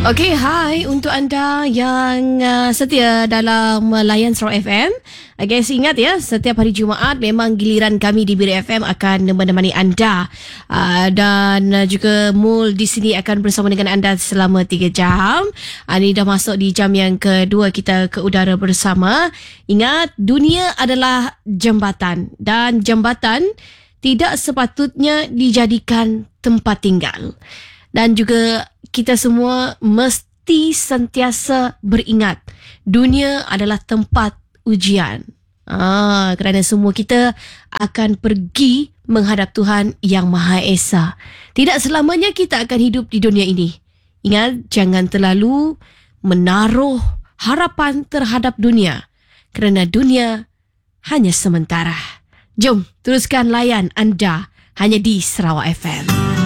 Okey, hai untuk anda yang setia dalam layan Sarawak FM. Guys, ingat ya, setiap hari Jumaat memang giliran kami di Biri FM akan menemani anda. Dan juga Mul di sini akan bersama dengan anda selama 3 jam. Ini dah masuk di jam yang kedua kita ke udara bersama. Ingat, dunia adalah jambatan dan jambatan tidak sepatutnya dijadikan tempat tinggal. Dan juga kita semua mesti sentiasa beringat, dunia adalah tempat ujian. Kerana semua kita akan pergi menghadap Tuhan Yang Maha Esa. Tidak selamanya kita akan hidup di dunia ini. Ingat, jangan terlalu menaruh harapan terhadap dunia. Kerana dunia hanya sementara. Jom, teruskan layan anda hanya di Sarawak FM.